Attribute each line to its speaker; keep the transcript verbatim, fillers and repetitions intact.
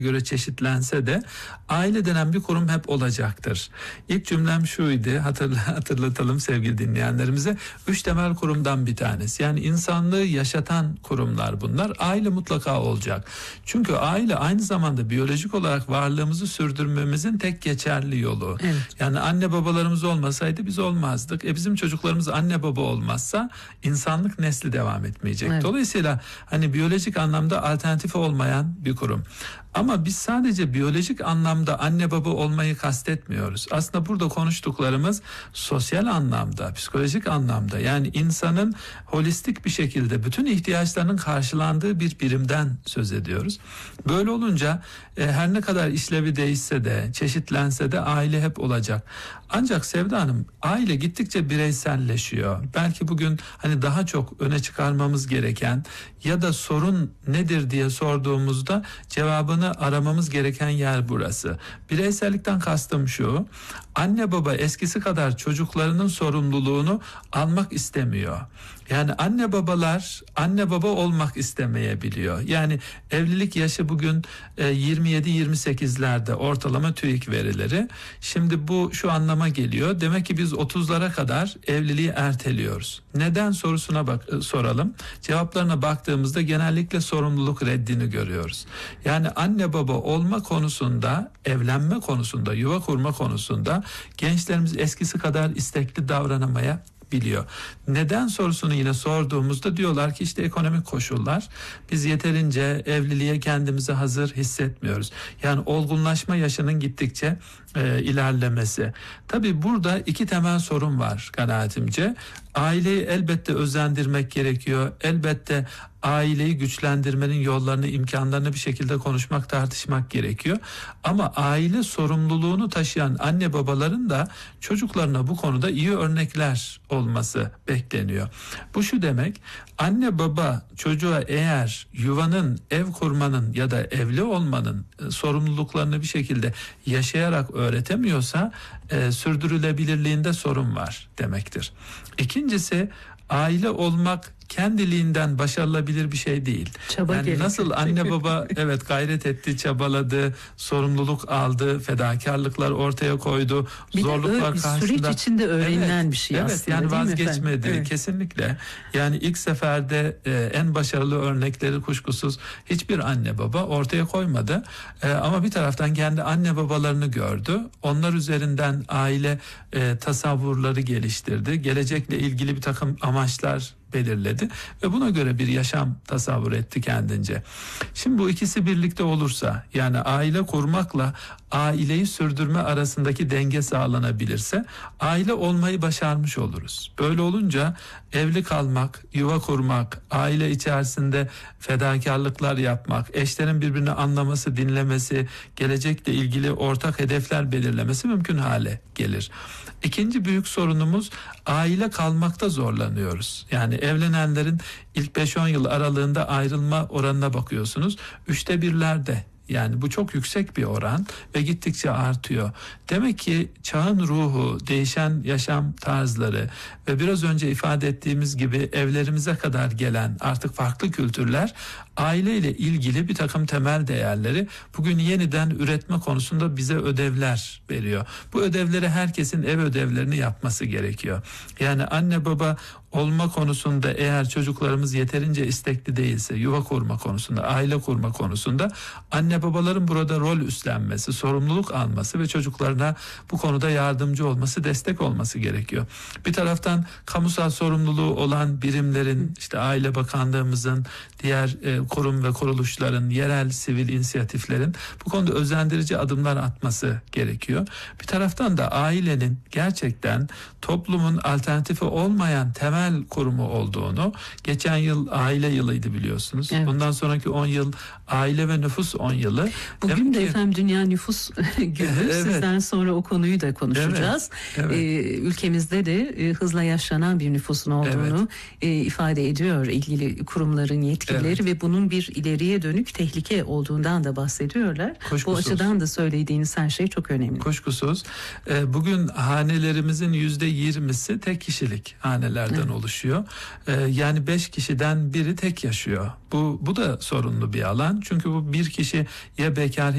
Speaker 1: göre çeşitlense de aile denen bir kurum hep olacaktır. İlk cümlem şuydu, hatırla, hatırlatalım sevgili dinleyenlerimize. Üç temel kurumdan bir tanesi. Yani insanlığı yaşatan kurumlar bunlar. Aile mutlaka olacak. Çünkü aile aynı zamanda biyolojik olarak varlığımızı sürdürmemizin tek geçerli yolu.
Speaker 2: Evet.
Speaker 1: Yani anne babalarımız olmasaydı biz olmazdık. E bizim çocuklarımız anne baba olmazsa insanlık nesli devam etmeyecek.
Speaker 2: Evet.
Speaker 1: Dolayısıyla hani biyolojik anlamda alternatifi olmayan bir kurum. Ama biz sadece biyolojik anlamda anne baba olmayı kastetmiyoruz. Aslında burada konuştuklarımız sosyal anlamda, psikolojik anlamda, yani insanın holistik bir şekilde bütün ihtiyaçlarının karşılandığı bir birimden söz ediyoruz. Böyle olunca e, her ne kadar işlevi değişse de, çeşitlense de aile hep olacak. Ancak Sevda Hanım, aile gittikçe bireyselleşiyor. Belki bugün hani daha çok öne çıkarmamız gereken ya da sorun nedir diye sorduğumuzda cevabını aramamız gereken yer burası. Bireysellikten kastım şu: anne baba eskisi kadar çocuklarının sorumluluğunu almak istemiyor. Yani anne babalar anne baba olmak istemeyebiliyor. Yani evlilik yaşı bugün yirmi yedi yirmi sekizlerde ortalama TÜİK verileri. Şimdi bu şu anlama geliyor. Demek ki biz otuzlara kadar evliliği erteliyoruz. Neden sorusuna bak soralım. Cevaplarına baktığımızda genellikle sorumluluk reddini görüyoruz. Yani anne baba olma konusunda, evlenme konusunda, yuva kurma konusunda gençlerimiz eskisi kadar istekli davranamaya biliyor. Neden sorusunu yine sorduğumuzda diyorlar ki işte ekonomik koşullar, biz yeterince evliliğe kendimizi hazır hissetmiyoruz. Yani olgunlaşma yaşının gittikçe e, ilerlemesi. Tabii burada iki temel sorun var kanaatimce. Aileyi elbette özendirmek gerekiyor. Elbette aileyi güçlendirmenin yollarını, imkanlarını bir şekilde konuşmak, tartışmak gerekiyor. Ama aile sorumluluğunu taşıyan anne babaların da çocuklarına bu konuda iyi örnekler olması bekleniyor. Bu şu demek: anne baba çocuğa eğer yuvanın, ev kurmanın ya da evli olmanın e, sorumluluklarını bir şekilde yaşayarak öğretemiyorsa e, sürdürülebilirliğinde sorun var demektir. İkincisi, aile olmak kendiliğinden başarılabilir bir şey değil.
Speaker 2: Çaba
Speaker 1: yani
Speaker 2: gerekiyor.
Speaker 1: nasıl anne baba evet gayret etti, çabaladı, sorumluluk aldı, fedakarlıklar ortaya koydu,
Speaker 2: bir
Speaker 1: zorluklar
Speaker 2: de
Speaker 1: karşısında.
Speaker 2: süreç içinde öğrenilen
Speaker 1: evet,
Speaker 2: bir şey
Speaker 1: evet,
Speaker 2: aslında.
Speaker 1: yani
Speaker 2: değil mi
Speaker 1: vazgeçmedi
Speaker 2: efendim? Evet.
Speaker 1: kesinlikle. Yani ilk seferde e, en başarılı örnekleri kuşkusuz hiçbir anne baba ortaya koymadı. E, ama bir taraftan kendi anne babalarını gördü. Onlar üzerinden aile e, tasavvurları geliştirdi. Gelecekle ilgili bir takım amaçlar belirledi ve buna göre bir yaşam tasavvur etti kendince. Şimdi bu ikisi birlikte olursa, yani aile kurmakla aileyi sürdürme arasındaki denge sağlanabilirse aile olmayı başarmış oluruz. Böyle olunca evli kalmak, yuva kurmak, aile içerisinde fedakarlıklar yapmak, eşlerin birbirini anlaması, dinlemesi, gelecekle ilgili ortak hedefler belirlemesi mümkün hale gelir. İkinci büyük sorunumuz, aile kalmakta zorlanıyoruz. Yani evlenenlerin ilk beş on yıl aralığında ayrılma oranına bakıyorsunuz. Üçte birlerde. Yani bu çok yüksek bir oran ve gittikçe artıyor. Demek ki çağın ruhu, değişen yaşam tarzları ve biraz önce ifade ettiğimiz gibi evlerimize kadar gelen artık farklı kültürler aileyle ilgili bir takım temel değerleri bugün yeniden üretme konusunda bize ödevler veriyor. Bu ödevleri herkesin ev ödevlerini yapması gerekiyor. Yani anne baba olma konusunda eğer çocuklarımız yeterince istekli değilse, yuva kurma konusunda, aile kurma konusunda anne babaların burada rol üstlenmesi, sorumluluk alması ve çocuklarına bu konuda yardımcı olması, destek olması gerekiyor. Bir taraftan kamusal sorumluluğu olan birimlerin, işte Aile Bakanlığımızın, diğer e, kurum ve kuruluşların, yerel sivil inisiyatiflerin bu konuda özendirici adımlar atması gerekiyor. Bir taraftan da ailenin gerçekten toplumun alternatifi olmayan temel kurumu olduğunu, geçen yıl aile yılıydı biliyorsunuz.
Speaker 2: Evet.
Speaker 1: Bundan sonraki on yıl aile ve nüfus on yılı.
Speaker 2: Bugün
Speaker 1: Demek
Speaker 2: de
Speaker 1: ki,
Speaker 2: efendim Dünya Nüfus Günü.
Speaker 1: Evet.
Speaker 2: Sizden sonra o konuyu da konuşacağız.
Speaker 1: Evet, evet.
Speaker 2: Ee, ülkemizde de e, hızla yaşlanan bir nüfusun olduğunu e, ifade ediyor ilgili kurumların yetkilileri
Speaker 1: Evet.
Speaker 2: ve bunun bir ileriye dönük tehlike olduğundan da bahsediyorlar.
Speaker 1: Kuşkusuz.
Speaker 2: Bu açıdan da söylediğiniz her şey çok önemli.
Speaker 1: Kuşkusuz. Ee, bugün hanelerimizin yüzde yirmisi tek kişilik hanelerden evet. oluşuyor. Ee, yani beş kişiden biri tek yaşıyor. Bu bu da sorunlu bir alan. Çünkü bu bir kişi ya bekar